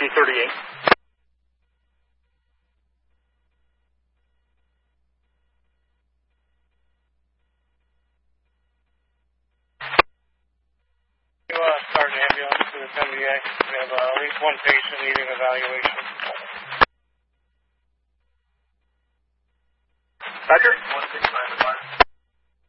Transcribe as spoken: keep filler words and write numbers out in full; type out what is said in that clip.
Division thirty-eight. You uh, start an ambulance to this M D A. We have uh, at least one patient needing evaluation. Roger. one six five.